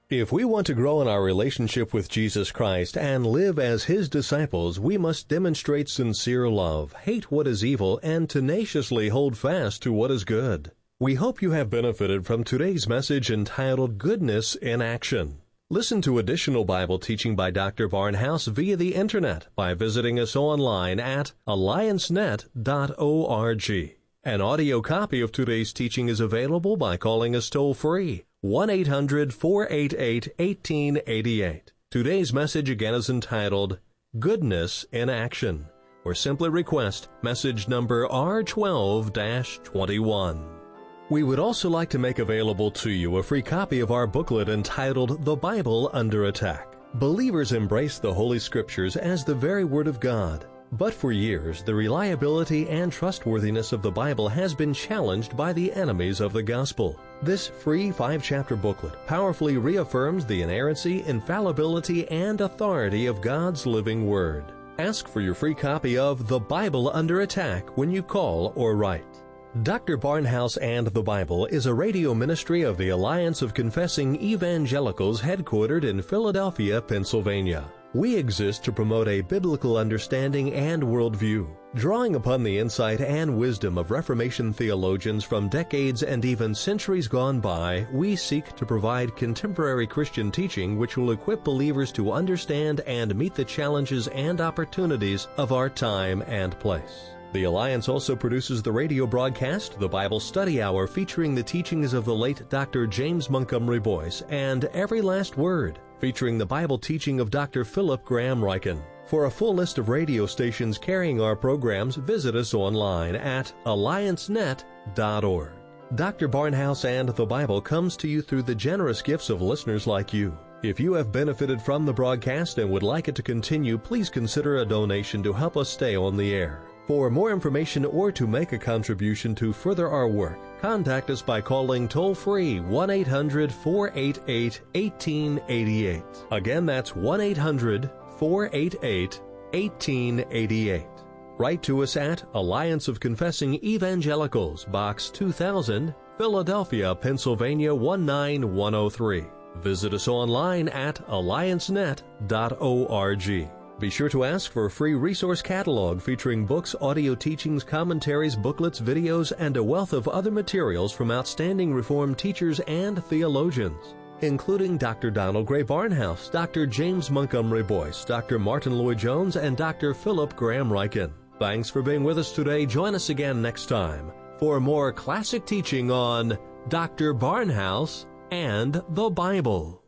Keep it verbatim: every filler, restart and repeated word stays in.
If we want to grow in our relationship with Jesus Christ and live as His disciples, we must demonstrate sincere love, hate what is evil, and tenaciously hold fast to what is good. We hope you have benefited from today's message entitled Goodness in Action. Listen to additional Bible teaching by Doctor Barnhouse via the Internet by visiting us online at alliance net dot org. An audio copy of today's teaching is available by calling us toll-free, one eight hundred, four eight eight, one eight eight eight. Today's message again is entitled Goodness in Action, or simply request message number R twelve dash twenty-one. We would also like to make available to you a free copy of our booklet entitled The Bible Under Attack. Believers embrace the Holy Scriptures as the very Word of God. But for years, the reliability and trustworthiness of the Bible has been challenged by the enemies of the gospel. This free five-chapter booklet powerfully reaffirms the inerrancy, infallibility, and authority of God's living Word. Ask for your free copy of The Bible Under Attack when you call or write. Doctor Barnhouse and the Bible is a radio ministry of the Alliance of Confessing Evangelicals headquartered in Philadelphia, Pennsylvania. We exist to promote a biblical understanding and worldview. Drawing upon the insight and wisdom of Reformation theologians from decades and even centuries gone by, we seek to provide contemporary Christian teaching which will equip believers to understand and meet the challenges and opportunities of our time and place. The Alliance also produces the radio broadcast, the Bible Study Hour, featuring the teachings of the late Doctor James Montgomery Boyce, and Every Last Word, featuring the Bible teaching of Doctor Philip Graham Ryken. For a full list of radio stations carrying our programs, visit us online at alliance net dot org. Doctor Barnhouse and the Bible comes to you through the generous gifts of listeners like you. If you have benefited from the broadcast and would like it to continue, please consider a donation to help us stay on the air. For more information or to make a contribution to further our work, contact us by calling toll-free one eight hundred, four eight eight, one eight eight eight. Again, that's one eight hundred, four eight eight, one eight eight eight. Write to us at Alliance of Confessing Evangelicals, Box two thousand, Philadelphia, Pennsylvania one nine one oh three. Visit us online at alliance net dot org. Be sure to ask for a free resource catalog featuring books, audio teachings, commentaries, booklets, videos, and a wealth of other materials from outstanding Reformed teachers and theologians, including Doctor Donald Gray Barnhouse, Doctor James Montgomery Boyce, Doctor Martin Lloyd-Jones, and Doctor Philip Graham Ryken. Thanks for being with us today. Join us again next time for more classic teaching on Doctor Barnhouse and the Bible.